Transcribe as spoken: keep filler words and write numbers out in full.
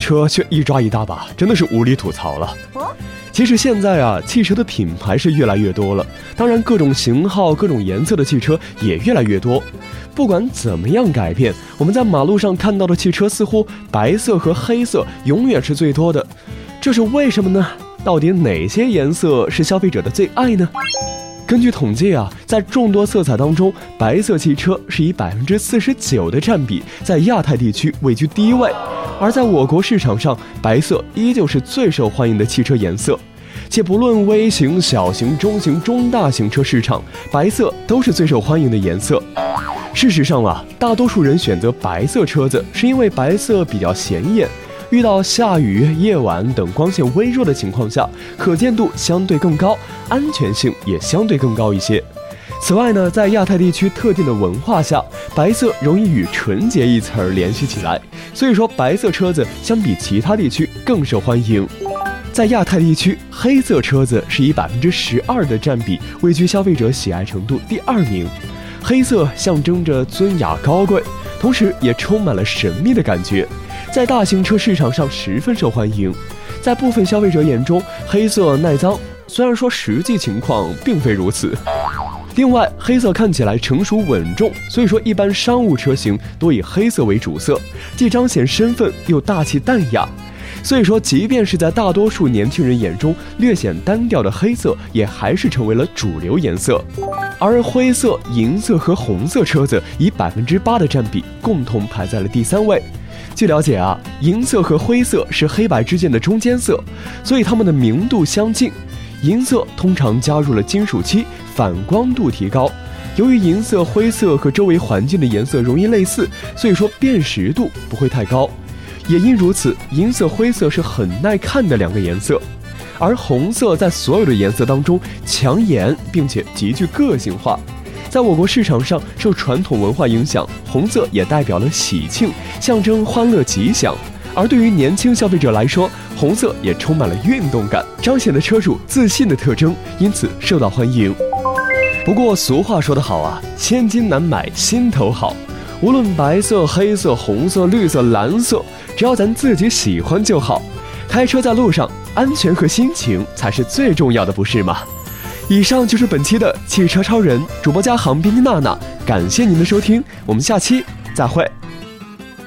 车却一抓一大把，真的是无力吐槽了。其实现在啊，汽车的品牌是越来越多了，当然各种型号、各种颜色的汽车也越来越多。不管怎么样改变，我们在马路上看到的汽车似乎白色和黑色永远是最多的，这是为什么呢？到底哪些颜色是消费者的最爱呢？根据统计啊，在众多色彩当中，白色汽车是以百分之四十九的占比，在亚太地区位居第一位。而在我国市场上，白色依旧是最受欢迎的汽车颜色，且不论微型、小型、中型、中大型车市场，白色都是最受欢迎的颜色。事实上啊，大多数人选择白色车子，是因为白色比较显眼，遇到下雨、夜晚等光线微弱的情况下，可见度相对更高，安全性也相对更高一些。此外呢，在亚太地区特定的文化下，白色容易与纯洁一词儿联系起来，所以说白色车子相比其他地区更受欢迎。在亚太地区，黑色车子是以百分之十二的占比位居消费者喜爱程度第二名。黑色象征着尊雅高贵，同时也充满了神秘的感觉，在大型车市场上十分受欢迎。在部分消费者眼中，黑色耐脏，虽然说实际情况并非如此。另外，黑色看起来成熟稳重，所以说一般商务车型多以黑色为主色，既彰显身份又大气淡雅。所以说，即便是在大多数年轻人眼中略显单调的黑色，也还是成为了主流颜色。而灰色、银色和红色车子以百分之八的占比，共同排在了第三位。据了解啊，银色和灰色是黑白之间的中间色，所以它们的明度相近。银色通常加入了金属漆，反光度提高。由于银色、灰色和周围环境的颜色容易类似，所以说辨识度不会太高。也因如此，银色、灰色是很耐看的两个颜色。而红色在所有的颜色当中抢眼，并且极具个性化。在我国市场上，受传统文化影响，红色也代表了喜庆，象征欢乐吉祥。而对于年轻消费者来说，红色也充满了运动感，彰显了车主自信的特征，因此受到欢迎。不过俗话说得好啊，千金难买心头好。无论白色、黑色、红色、绿色、蓝色，只要咱自己喜欢就好。开车在路上，安全和心情才是最重要的，不是吗？以上就是本期的汽车超人，主播加航编辑娜娜，感谢您的收听，我们下期再会。